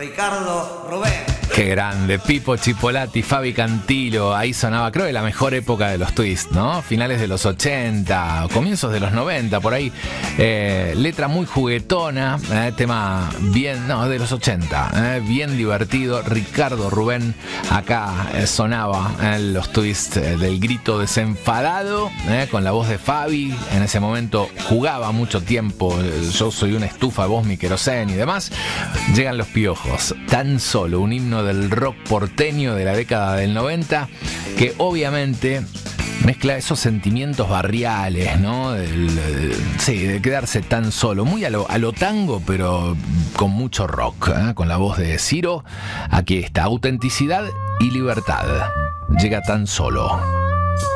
Ricardo Rubén. Qué grande, Pipo Chipolati, Fabi Cantilo, ahí sonaba, creo que la mejor época de los Twist, ¿no? Finales de los 80, comienzos de los 90, por ahí. Letra muy juguetona, tema bien, no, de los 80, bien divertido. Ricardo Rubén, acá sonaba los Twist del grito desenfadado, con la voz de Fabi. En ese momento jugaba mucho tiempo, yo soy una estufa, vos mi querosén y demás. Llegan los Piojos, Tan Solo, un himno del rock porteño de la década del 90, que obviamente mezcla esos sentimientos barriales, ¿no? De quedarse tan solo, muy a lo tango, pero con mucho rock, con la voz de Ciro. Aquí está, autenticidad y libertad. Llega Tan Solo.